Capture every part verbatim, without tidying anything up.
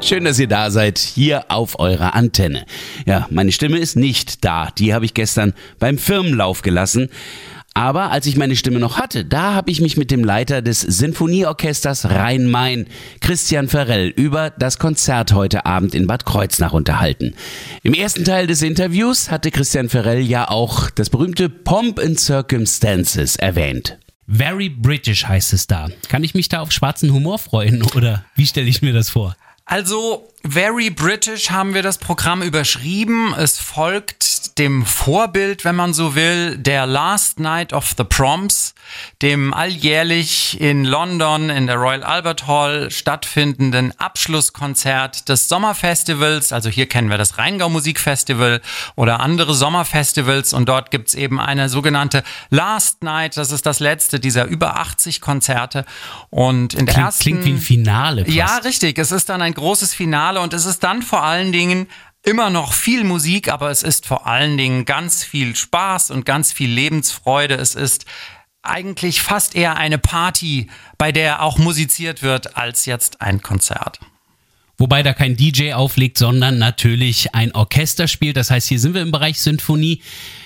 Schön, dass ihr da seid, hier auf eurer Antenne. Ja, meine Stimme ist nicht da. Die habe ich gestern beim Firmenlauf gelassen. Aber als ich meine Stimme noch hatte, da habe ich mich mit dem Leiter des Sinfonieorchesters Rhein-Main, Christian Ferrell, über das Konzert heute Abend in Bad Kreuznach unterhalten. Im ersten Teil des Interviews hatte Christian Ferrell ja auch das berühmte Pomp and Circumstances erwähnt. Very British heißt es da. Kann ich mich da auf schwarzen Humor freuen oder wie stelle ich mir das vor? Also, Very British haben wir das Programm überschrieben. Es folgt dem Vorbild, wenn man so will, der Last Night of the Proms, dem alljährlich in London in der Royal Albert Hall stattfindenden Abschlusskonzert des Sommerfestivals. Also hier kennen wir das Rheingau Musikfestival oder andere Sommerfestivals und dort gibt's eben eine sogenannte Last Night. Das ist das letzte dieser über achtzig Konzerte. Und in der klingt, ersten klingt wie ein Finale fast. Ja, richtig. Es ist dann ein großes Finale und es ist dann vor allen Dingen immer noch viel Musik, aber es ist vor allen Dingen ganz viel Spaß und ganz viel Lebensfreude. Es ist eigentlich fast eher eine Party, bei der auch musiziert wird, als jetzt ein Konzert. Wobei da kein D J auflegt, sondern natürlich ein Orchester spielt. Das heißt, hier sind wir im Bereich Sinfonie.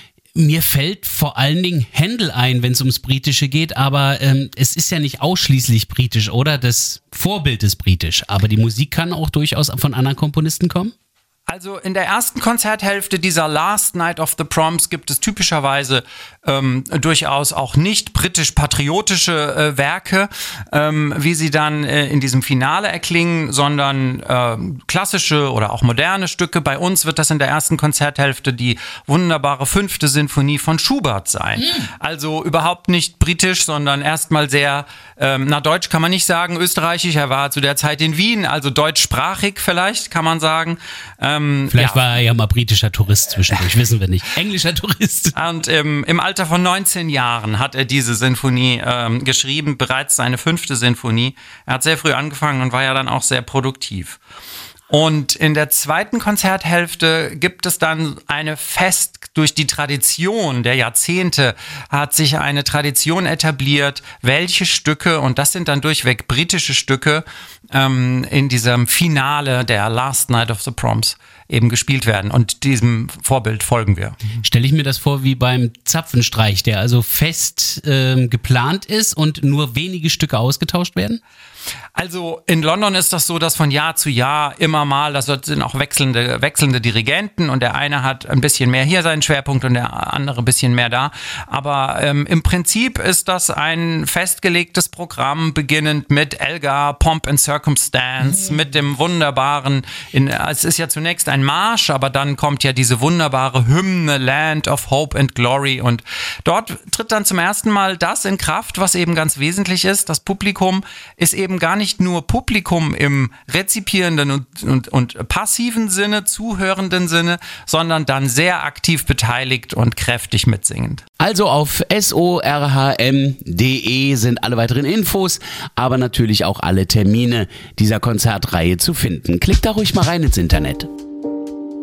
Mir fällt vor allen Dingen Händel ein, wenn es ums Britische geht, aber ähm, es ist ja nicht ausschließlich britisch, oder? Das Vorbild ist britisch, aber die Musik kann auch durchaus von anderen Komponisten kommen? Also in der ersten Konzerthälfte dieser Last Night of the Proms gibt es typischerweise ähm, durchaus auch nicht britisch-patriotische äh, Werke, ähm, wie sie dann äh, in diesem Finale erklingen, sondern äh, klassische oder auch moderne Stücke. Bei uns wird das in der ersten Konzerthälfte die wunderbare fünfte Sinfonie von Schubert sein. Mhm. Also überhaupt nicht britisch, sondern erstmal sehr, ähm, na deutsch kann man nicht sagen, österreichisch. Er war zu der Zeit in Wien, also deutschsprachig vielleicht kann man sagen. Ähm, Vielleicht ja. war er ja mal britischer Tourist zwischendurch, wissen wir nicht. Englischer Tourist. Und ähm, im Alter von neunzehn Jahren hat er diese Sinfonie ähm, geschrieben, bereits seine fünfte Sinfonie. Er hat sehr früh angefangen und war ja dann auch sehr produktiv. Und in der zweiten Konzerthälfte gibt es dann eine Fest, durch die Tradition der Jahrzehnte hat sich eine Tradition etabliert, welche Stücke, und das sind dann durchweg britische Stücke, ähm, in diesem Finale der Last Night of the Proms eben gespielt werden. Und diesem Vorbild folgen wir. Stelle ich mir das vor wie beim Zapfenstreich, der also fest ähm, geplant ist und nur wenige Stücke ausgetauscht werden? Also in London ist das so, dass von Jahr zu Jahr immer mal, das sind auch wechselnde, wechselnde Dirigenten und der eine hat ein bisschen mehr hier seinen Schwerpunkt und der andere ein bisschen mehr da. Aber ähm, im Prinzip ist das ein festgelegtes Programm, beginnend mit Elgar, Pomp and Circumstance, mhm. mit dem wunderbaren, in, es ist ja zunächst ein Marsch, aber dann kommt ja diese wunderbare Hymne Land of Hope and Glory und dort tritt dann zum ersten Mal das in Kraft, was eben ganz wesentlich ist. Das Publikum ist eben gar nicht nur Publikum im rezipierenden und, und, und passiven Sinne, zuhörenden Sinne, sondern dann sehr aktiv beteiligt und kräftig mitsingend. Also auf S O R H M Punkt D E sind alle weiteren Infos, aber natürlich auch alle Termine dieser Konzertreihe zu finden. Klickt da ruhig mal rein ins Internet.